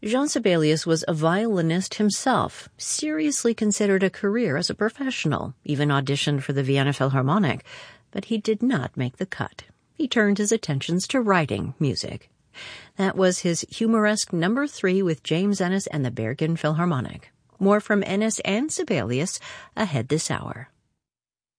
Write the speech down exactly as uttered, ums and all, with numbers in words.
Jean Sibelius was a violinist himself, seriously considered a career as a professional, even auditioned for the Vienna Philharmonic, but he did not make the cut. He turned his attentions to writing music. That was his humoresque number three with James Ennis and the Bergen Philharmonic. More from Ennis and Sibelius ahead this hour.